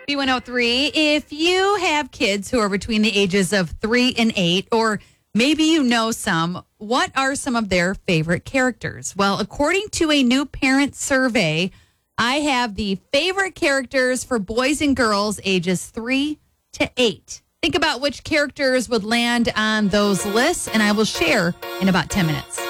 B103. If you have kids who are between the ages of 3 and 8, or maybe you know some, what are some of their favorite characters? Well, according to a new parent survey, I have the favorite characters for boys and girls ages 3 to 8. Think about which characters would land on those lists, and I will share in about 10 minutes.